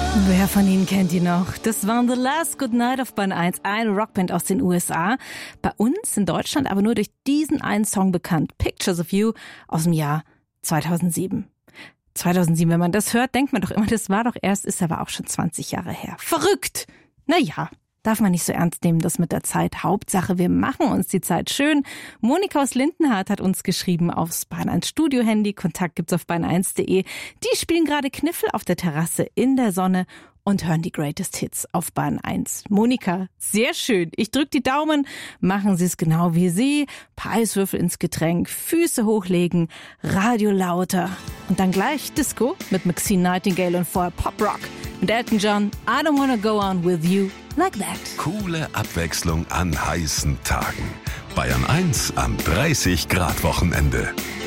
Wer von Ihnen kennt die noch? Das waren The Last Good Night auf Bahn 1, eine Rockband aus den USA. Bei uns in Deutschland aber nur durch diesen einen Song bekannt, Pictures of You aus dem Jahr 2007. 2007, wenn man das hört, denkt man doch immer, das war doch erst, ist aber auch schon 20 Jahre her. Verrückt! Naja, darf man nicht so ernst nehmen, das mit der Zeit. Hauptsache, wir machen uns die Zeit schön. Monika aus Lindenhardt hat uns geschrieben aufs Bahn 1 Studio-Handy. Kontakt gibt's auf bahn1.de. Die spielen gerade Kniffel auf der Terrasse in der Sonne und hören die Greatest Hits auf Bahn 1. Monika, sehr schön. Ich drück die Daumen. Machen Sie es genau wie Sie. Paar Eiswürfel ins Getränk, Füße hochlegen, Radio lauter. Und dann gleich Disco mit Maxine Nightingale und vorher Pop-Rock. Mit Elton John, I don't wanna go on with you like that. Coole Abwechslung an heißen Tagen. Bayern 1 am 30-Grad-Wochenende.